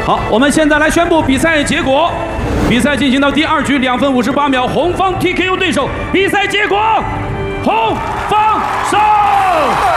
好，我们现在来宣布比赛结果。比赛进行到第2局2分58秒，红方 TKO 对手。比赛结果，红方胜。